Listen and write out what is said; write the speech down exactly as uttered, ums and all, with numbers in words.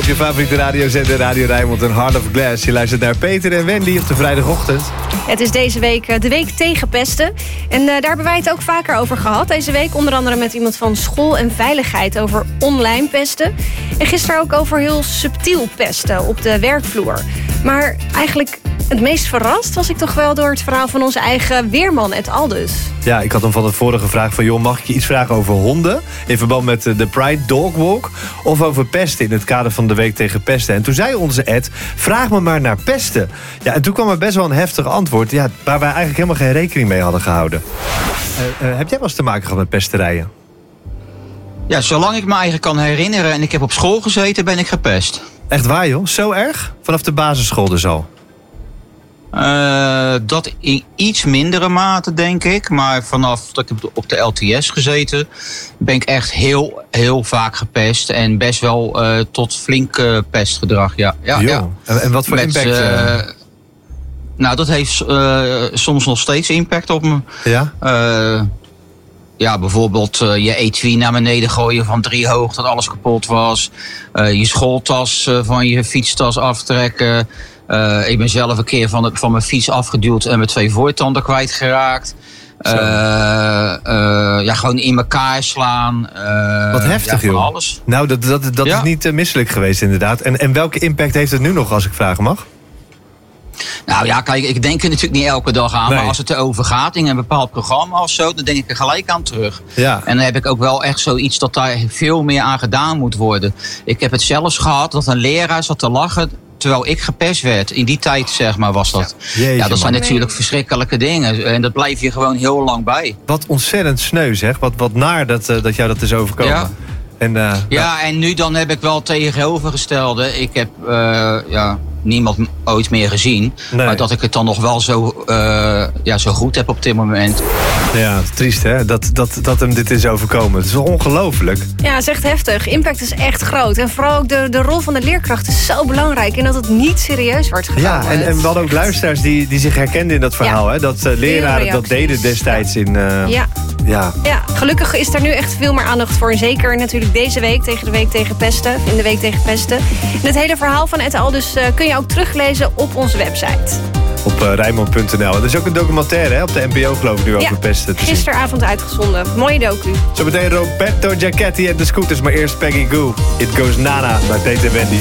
op je favoriete radiozender Radio Rijnmond en Heart of Glass. Je luistert naar Peter en Wendy op de vrijdagochtend. Het is deze week de week tegen pesten. En uh, daar hebben wij het ook vaker over gehad. Deze week onder andere met iemand van School en Veiligheid over online pesten. En gisteren ook over heel subtiel pesten op de werkvloer. Maar eigenlijk het meest verrast was ik toch wel door het verhaal van onze eigen weerman Ed Aldus. Ja, ik had hem van de vorige vraag van... joh, mag ik je iets vragen over honden? In verband met de Pride Dog Walk. Of over pesten in het kader van de week tegen pesten. En toen zei onze Ed, vraag me maar naar pesten. Ja, en toen kwam er best wel een heftig antwoord... Ja, waar wij eigenlijk helemaal geen rekening mee hadden gehouden. Uh, uh, heb jij wel eens te maken gehad met pesterijen? Ja, zolang ik me eigenlijk kan herinneren en ik heb op school gezeten, ben ik gepest. Echt waar, joh? Zo erg? Vanaf de basisschool dus al? Uh, dat in iets mindere mate, denk ik. Maar vanaf dat ik heb op de L T S gezeten, ben ik echt heel, heel vaak gepest. En best wel uh, tot flink uh, pestgedrag, ja. ja, ja. En, en wat voor Met, impact? Uh, nou, dat heeft uh, soms nog steeds impact op me. Ja? Uh, Ja, bijvoorbeeld uh, je etui naar beneden gooien van drie hoog dat alles kapot was. Uh, je schooltas uh, van je fietstas aftrekken. Uh, ik ben zelf een keer van, de, van mijn fiets afgeduwd en mijn twee voortanden kwijtgeraakt. Uh, uh, ja, gewoon in elkaar slaan. Uh, Wat heftig, ja, van joh. alles. Nou, dat, dat, dat ja. is niet uh, misselijk geweest inderdaad. En, en welke impact heeft het nu nog, als ik vragen mag? Nou ja, kijk, ik denk er natuurlijk niet elke dag aan. Nee. Maar als het erover gaat in een bepaald programma of zo, dan denk ik er gelijk aan terug. Ja. En dan heb ik ook wel echt zoiets dat daar veel meer aan gedaan moet worden. Ik heb het zelfs gehad dat een leraar zat te lachen terwijl ik gepest werd. In die tijd, zeg maar, was dat. Ja, Jeetje, ja dat zijn man. natuurlijk verschrikkelijke dingen. En dat blijf je gewoon heel lang bij. Wat ontzettend sneu, zeg. Wat, wat naar dat, uh, dat jou dat is overkomen. Ja. En, uh, ja, nou. en nu dan heb ik wel tegenovergestelde. Ik heb uh, ja, niemand ooit meer gezien. Nee. Maar dat ik het dan nog wel zo, uh, ja, zo goed heb op dit moment. Ja, triest hè, dat, dat, dat hem dit is overkomen. Het is wel ongelooflijk. Ja, het is echt heftig. Impact is echt groot. En vooral ook de, de rol van de leerkracht is zo belangrijk. En dat het niet serieus wordt genomen. Ja, en, en we hadden ook luisteraars die, die zich herkenden in dat verhaal. Ja. Hè? Dat uh, leraren dat deden destijds in... Uh, ja. Ja. ja, gelukkig is er nu echt veel meer aandacht voor. En zeker natuurlijk deze week tegen de week tegen pesten. In de week tegen pesten. En het hele verhaal van Ed Aldus uh, kun je ook teruglezen op onze website. Op uh, Rijnmond punt n l. Er is ook een documentaire hè, op de N P O geloof ik nu over ja, pesten. Te gisteravond zien. Uitgezonden. Mooie docu. Zometeen Roberto Giacchetti en de Scooters. Maar eerst Peggy Gou. It Goes Nana bij Peter Wendy.